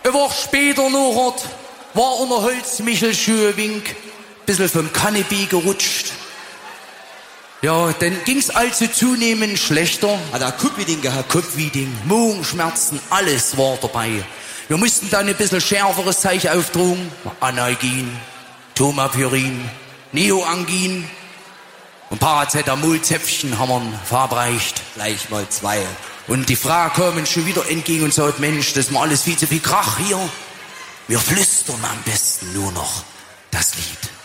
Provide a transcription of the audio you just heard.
Eine Woche später noch war in der Holzmichelschuhe-Wink, bisschen vom Kanapee gerutscht. Ja, dann ging's also zunehmend schlechter. Hat er Kopfwieding gehabt? Kopfwieding, Magenschmerzen, alles war dabei. Wir mussten dann ein bisschen schärferes Zeichen aufdrucken. Analgin, Tomapyrin, Neoangin und Paracetamol-Zäpfchen haben wir verabreicht. Gleich mal 2. Und die Frau kam uns schon wieder entgegen und sagt, Mensch, das ist mir alles viel zu viel Krach hier. Wir flüstern am besten nur noch das Lied.